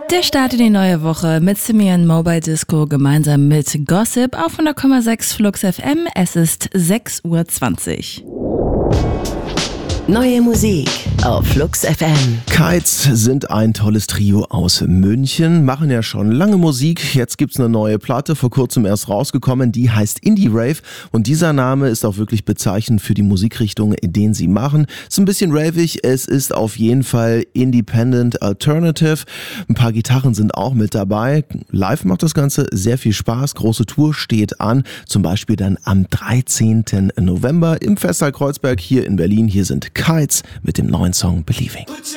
Der Start in die neue Woche mit Simeon Mobile Disco gemeinsam mit Gossip auf 100,6 Flux FM. Es ist 6:20 Uhr. Neue Musik auf Flux FM. Kites sind ein tolles Trio aus München, machen ja schon lange Musik. Jetzt gibt's eine neue Platte, vor kurzem erst rausgekommen, die heißt Indie Rave. Und dieser Name ist auch wirklich bezeichnend für die Musikrichtung, in denen sie machen. Ist ein bisschen ravig, es ist auf jeden Fall Independent Alternative. Ein paar Gitarren sind auch mit dabei. Live macht das Ganze sehr viel Spaß. Große Tour steht an, zum Beispiel dann am 13. November im Festsaal Kreuzberg hier in Berlin. Hier sind Kites mit dem neuen Song Believing.